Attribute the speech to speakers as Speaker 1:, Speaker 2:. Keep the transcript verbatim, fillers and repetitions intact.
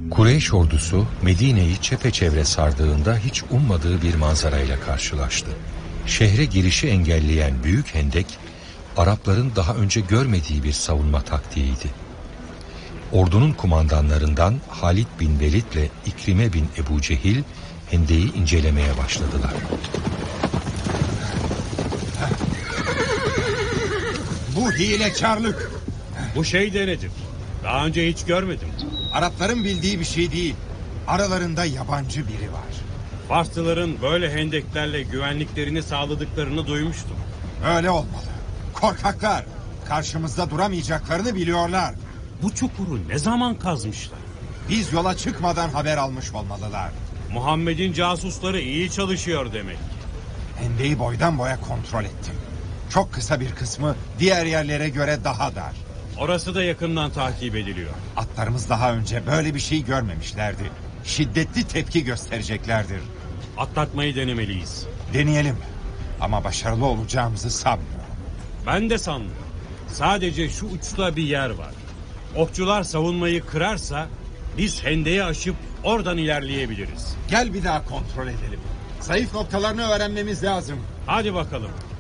Speaker 1: Kureyş ordusu Medine'yi çepeçevre sardığında hiç ummadığı bir manzarayla karşılaştı. Şehre girişi engelleyen büyük hendek, Arapların daha önce görmediği bir savunma taktiğiydi. Ordunun kumandanlarından Halid bin Velid ile İkrime bin Ebu Cehil hendeyi incelemeye başladılar.
Speaker 2: Bu hilekarlık.
Speaker 3: Bu şey de nedir? Daha önce hiç görmedim.
Speaker 2: Arapların bildiği bir şey değil. Aralarında yabancı biri var.
Speaker 3: Farslıların böyle hendeklerle güvenliklerini sağladıklarını duymuştum.
Speaker 2: Öyle olmalı. Korkaklar. Karşımızda duramayacaklarını biliyorlar.
Speaker 3: Bu çukuru ne zaman kazmışlar?
Speaker 2: Biz yola çıkmadan haber almış olmalılar.
Speaker 3: Muhammed'in casusları iyi çalışıyor demek.
Speaker 2: Hendeyi boydan boya kontrol ettim. Çok kısa bir kısmı diğer yerlere göre daha dar.
Speaker 3: Orası da yakından takip ediliyor.
Speaker 2: Atlarımız daha önce böyle bir şey görmemişlerdi. Şiddetli tepki göstereceklerdir.
Speaker 3: Atlatmayı denemeliyiz.
Speaker 2: Deneyelim. Ama başarılı olacağımızı sanmıyorum.
Speaker 3: Ben de sanmıyorum. Sadece şu uçta bir yer var. Okçular savunmayı kırarsa biz hendeyi aşıp oradan ilerleyebiliriz.
Speaker 2: Gel bir daha kontrol edelim. Zayıf noktalarını öğrenmemiz lazım.
Speaker 3: Hadi bakalım.